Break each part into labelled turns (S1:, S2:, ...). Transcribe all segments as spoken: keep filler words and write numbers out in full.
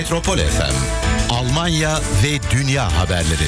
S1: Metropol F M, Almanya ve dünya haberleri.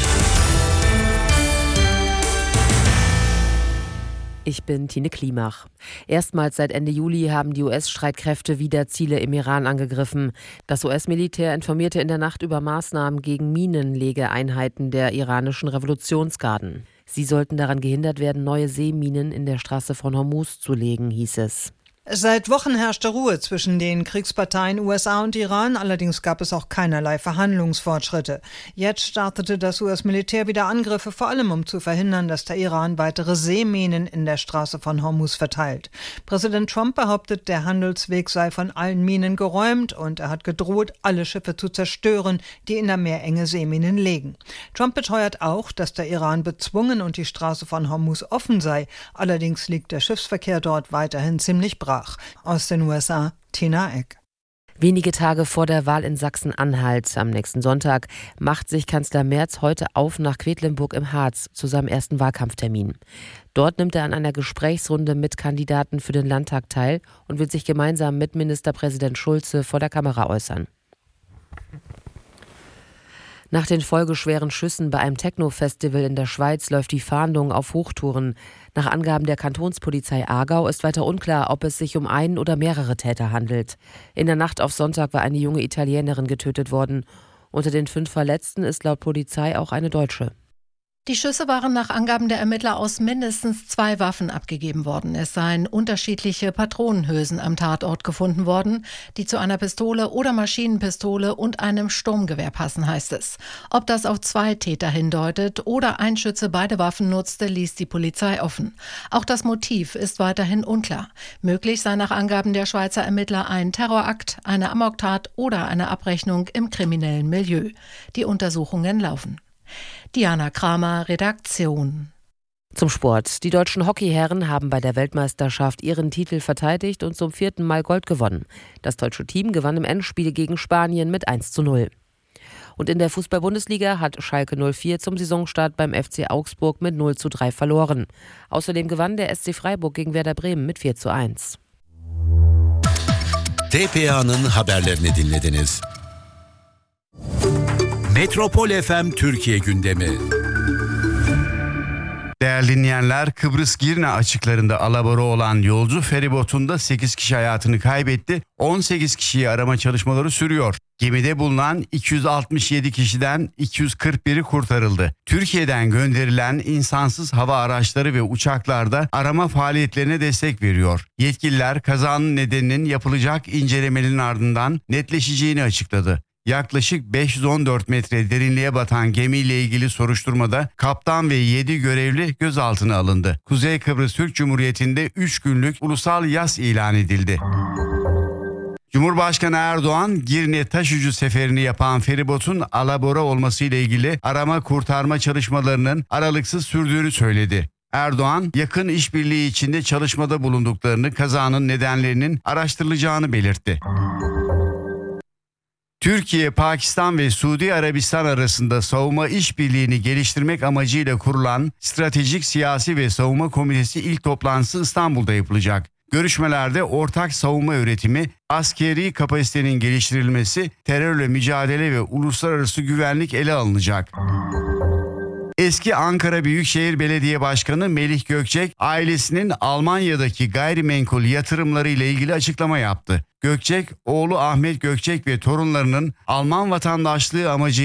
S2: Ich bin Tine Klimach. Erstmals seit Ende Juli haben die U S-Streitkräfte wieder Ziele im Iran angegriffen. Das U S-Militär informierte in der Nacht über Maßnahmen gegen Minenlegeeinheiten der iranischen Revolutionsgarden. Sie sollten daran gehindert werden, neue Seeminen in der Straße von Hormuz zu legen, hieß es.
S3: Seit Wochen herrschte Ruhe zwischen den Kriegsparteien U S A und Iran, allerdings gab es auch keinerlei Verhandlungsfortschritte. Jetzt startete das U S-Militär wieder Angriffe, vor allem um zu verhindern, dass der Iran weitere Seeminen in der Straße von Hormuz verteilt. Präsident Trump behauptet, der Handelsweg sei von allen Minen geräumt und er hat gedroht, alle Schiffe zu zerstören, die in der Meerenge Seeminen legen. Trump beteuert auch, dass der Iran bezwungen und die Straße von Hormuz offen sei. Allerdings liegt der Schiffsverkehr dort weiterhin ziemlich brach. Aus den U S A, Tina Eck.
S2: Wenige Tage vor der Wahl in Sachsen-Anhalt am nächsten Sonntag macht sich Kanzler Merz heute auf nach Quedlinburg im Harz zu seinem ersten Wahlkampftermin. Dort nimmt er an einer Gesprächsrunde mit Kandidaten für den Landtag teil und wird sich gemeinsam mit Ministerpräsident Schulze vor der Kamera äußern. Nach den folgeschweren Schüssen bei einem Techno-Festival in der Schweiz läuft die Fahndung auf Hochtouren. Nach Angaben der Kantonspolizei Aargau ist weiter unklar, ob es sich um einen oder mehrere Täter handelt. In der Nacht auf Sonntag war eine junge Italienerin getötet worden. Unter den fünf Verletzten ist laut Polizei auch eine Deutsche.
S4: Die Schüsse waren nach Angaben der Ermittler aus mindestens zwei Waffen abgegeben worden. Es seien unterschiedliche Patronenhülsen am Tatort gefunden worden, die zu einer Pistole oder Maschinenpistole und einem Sturmgewehr passen, heißt es. Ob das auf zwei Täter hindeutet oder ein Schütze beide Waffen nutzte, ließ die Polizei offen. Auch das Motiv ist weiterhin unklar. Möglich sei nach Angaben der Schweizer Ermittler ein Terrorakt, eine Amoktat oder eine Abrechnung im kriminellen Milieu. Die Untersuchungen laufen. Diana Kramer, Redaktion.
S2: Zum Sport. Die deutschen Hockeyherren haben bei der Weltmeisterschaft ihren Titel verteidigt und zum vierten Mal Gold gewonnen. Das deutsche Team gewann im Endspiel gegen Spanien mit eins zu null. Und in der Fußball-Bundesliga hat Schalke null vier zum Saisonstart beim F C Augsburg mit null zu drei verloren. Außerdem gewann der S C Freiburg gegen Werder Bremen mit vier zu eins.
S1: T P A'nın haberlerini dinlediniz. Metropol F M Türkiye gündemi.
S5: Değerli dinleyenler, Kıbrıs Girne açıklarında alabora olan yolcu feribotunda sekiz kişi hayatını kaybetti. on sekiz kişiyi arama çalışmaları sürüyor. Gemide bulunan iki yüz altmış yedi kişiden iki yüz kırk biri kurtarıldı. Türkiye'den gönderilen insansız hava araçları ve uçaklarda arama faaliyetlerine destek veriyor. Yetkililer kazanın nedeninin yapılacak incelemenin ardından netleşeceğini açıkladı. Yaklaşık beş yüz on dört metre derinliğe batan gemiyle ilgili soruşturmada kaptan ve yedi görevli gözaltına alındı. Kuzey Kıbrıs Türk Cumhuriyeti'nde üç günlük ulusal yas ilan edildi. Cumhurbaşkanı Erdoğan, Girne taşucu seferini yapan feribotun alabora olmasıyla ilgili arama kurtarma çalışmalarının aralıksız sürdüğünü söyledi. Erdoğan, yakın işbirliği içinde çalışmada bulunduklarını, kazanın nedenlerinin araştırılacağını belirtti. Türkiye, Pakistan ve Suudi Arabistan arasında savunma işbirliğini geliştirmek amacıyla kurulan Stratejik Siyasi ve Savunma Komitesi ilk toplantısı İstanbul'da yapılacak. Görüşmelerde ortak savunma üretimi, askeri kapasitenin geliştirilmesi, terörle mücadele ve uluslararası güvenlik ele alınacak. Eski Ankara Büyükşehir Belediye Başkanı Melih Gökçek, ailesinin Almanya'daki gayrimenkul yatırımları ile ilgili açıklama yaptı. Gökçek, oğlu Ahmet Gökçek ve torunlarının Alman vatandaşlığı amacı